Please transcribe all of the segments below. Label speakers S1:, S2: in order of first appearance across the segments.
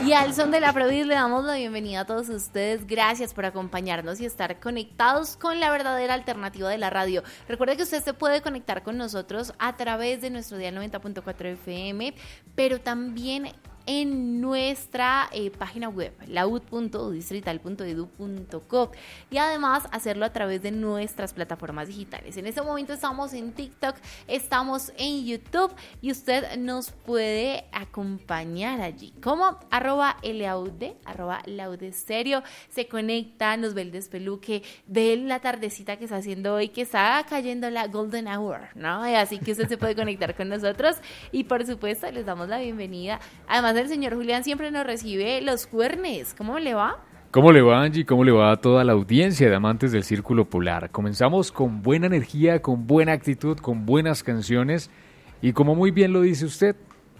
S1: Y al son del Afrobeat le damos la bienvenida a todos ustedes. Gracias por acompañarnos y estar conectados con la verdadera alternativa de la radio. Recuerde que usted se puede conectar con nosotros a través de nuestro dial 90.4 FM, pero también en nuestra página web, laud.distrital.edu.co, y además hacerlo a través de nuestras plataformas digitales. En este momento estamos en TikTok, estamos en YouTube y usted nos puede acompañar allí como @laude, @laudestereo. Se conecta, nos ve el despeluque, ve la tardecita que está haciendo hoy, que está cayendo la golden hour, ¿no? Así que usted se puede conectar con nosotros y por supuesto les damos la bienvenida. Además, el señor Julián siempre nos recibe los jueves. ¿Cómo le va?
S2: ¿Cómo le va, Angie? ¿Cómo le va a toda la audiencia de amantes del Círculo Polar? Comenzamos con buena energía, con buena actitud, con buenas canciones y como muy bien lo dice usted,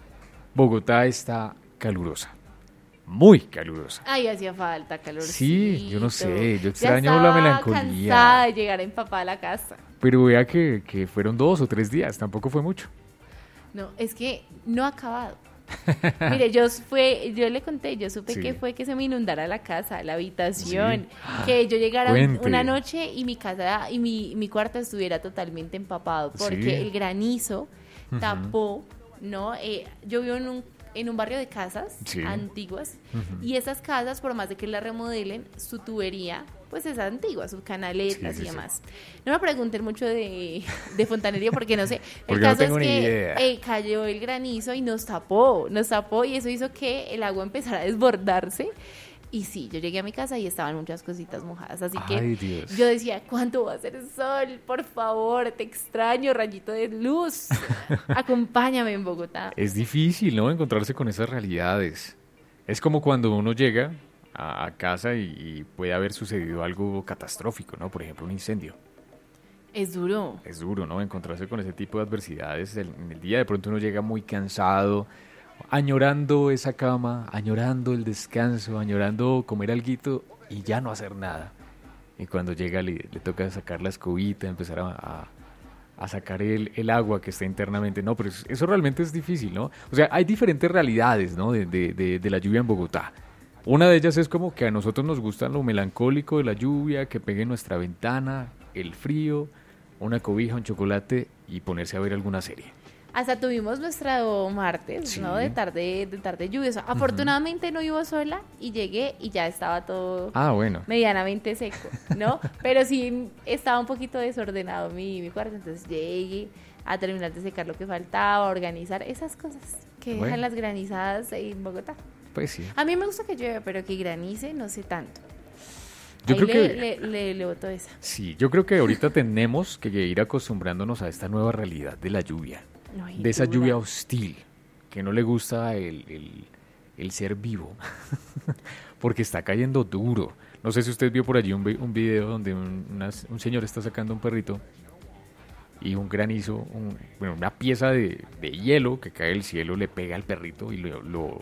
S2: Bogotá está calurosa. Muy calurosa.
S1: Ay, hacía falta calorcito.
S2: Sí, yo no sé, yo extraño
S1: ya
S2: la melancolía.
S1: Cansada de llegar empapada a la casa.
S2: Pero vea que fueron 2 o 3 días, tampoco fue mucho.
S1: No, es que no ha acabado. Mire, yo le conté, yo supe que fue que se me inundara la casa, la habitación, que yo llegara una noche y mi casa y mi cuarto estuviera totalmente empapado porque el granizo tapó, ¿no? Yo vivo en un barrio de casas antiguas y esas casas, por más de que la remodelen, su tubería pues es antigua, sus canaletas y demás. No me pregunten mucho de fontanería porque no sé. El caso es que cayó el granizo y nos tapó y eso hizo que el agua empezara a desbordarse. Y sí, yo llegué a mi casa y estaban muchas cositas mojadas, así que yo decía, ¿cuánto va a hacer el sol? Por favor, te extraño, rayito de luz, acompáñame en Bogotá.
S2: Es difícil, ¿no?, encontrarse con esas realidades. Es como cuando uno llega a casa y puede haber sucedido algo catastrófico, ¿no? Por ejemplo, un incendio.
S1: Es duro.
S2: Es duro, ¿no?, encontrarse con ese tipo de adversidades. En el día de pronto uno llega muy cansado, añorando esa cama, añorando el descanso, añorando comer alguito y ya no hacer nada. Y cuando llega le toca sacar la escobita, empezar a sacar el agua que está internamente. No, pero eso realmente es difícil, ¿no? O sea, hay diferentes realidades, ¿no?, de la lluvia en Bogotá. Una de ellas es como que a nosotros nos gusta lo melancólico de la lluvia, que pegue en nuestra ventana, el frío, una cobija, un chocolate y ponerse a ver alguna serie.
S1: Hasta tuvimos nuestro martes, ¿no? De tarde lluviosa. Afortunadamente no iba sola y llegué y ya estaba todo medianamente seco, ¿no? Pero sí estaba un poquito desordenado mi cuarto, entonces llegué a terminar de secar lo que faltaba, a organizar esas cosas que dejan las granizadas en Bogotá.
S2: Pues sí.
S1: A mí me gusta que llueva, pero que granice no sé tanto.
S2: Yo
S1: ahí
S2: creo que
S1: le boto esa.
S2: Sí, yo creo que ahorita tenemos que ir acostumbrándonos a esta nueva realidad de la lluvia. De esa lluvia hostil, que no le gusta el ser vivo, porque está cayendo duro. No sé si usted vio por allí un video donde un señor está sacando un perrito y un granizo, una pieza de hielo que cae del cielo le pega al perrito y lo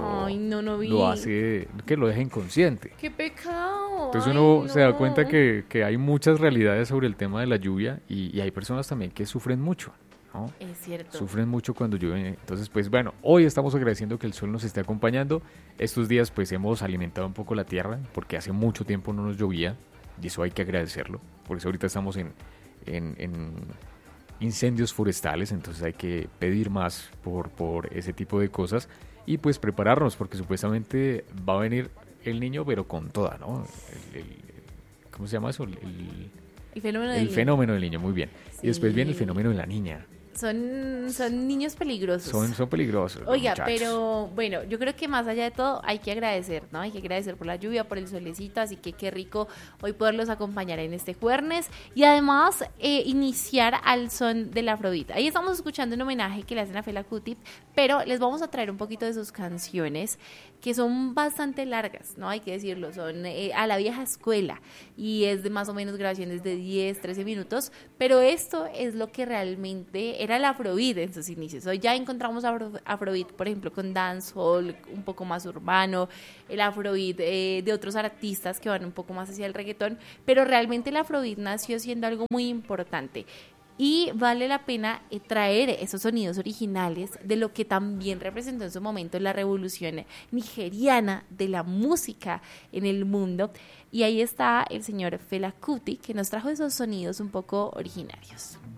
S2: hace que lo deje inconsciente.
S1: ¡Qué pecado!
S2: Entonces uno se da cuenta que hay muchas realidades sobre el tema de la lluvia y hay personas también que sufren mucho, ¿no?
S1: Es cierto.
S2: Sufren mucho cuando llueve. Entonces, pues bueno, hoy estamos agradeciendo que el sol nos esté acompañando. Estos días pues hemos alimentado un poco la tierra porque hace mucho tiempo no nos llovía y eso hay que agradecerlo. Por eso ahorita estamos en incendios forestales, entonces hay que pedir más por ese tipo de cosas y pues prepararnos porque supuestamente va a venir el niño pero con toda, ¿no? ¿Cómo se llama eso? El fenómeno del niño, muy bien. Sí. Y después viene el fenómeno de la niña.
S1: Son niños peligrosos.
S2: Son peligrosos.
S1: Oiga, pero bueno, yo creo que más allá de todo hay que agradecer, ¿no? Hay que agradecer por la lluvia, por el solecito, así que qué rico hoy poderlos acompañar en este jueves y además iniciar al son del Afrobeat. Ahí estamos escuchando un homenaje que le hacen a Fela Kuti, pero les vamos a traer un poquito de sus canciones que son bastante largas, ¿no? Hay que decirlo, son a la vieja escuela y es de más o menos grabaciones de 10, 13 minutos, pero esto es lo que realmente era el Afrobeat en sus inicios. Hoy ya encontramos Afrobeat, por ejemplo, con dancehall, un poco más urbano, el Afrobeat de otros artistas que van un poco más hacia el reggaetón, pero realmente el Afrobeat nació siendo algo muy importante. Y vale la pena traer esos sonidos originales de lo que también representó en su momento la revolución nigeriana de la música en el mundo. Y ahí está el señor Fela Kuti, que nos trajo esos sonidos un poco originarios.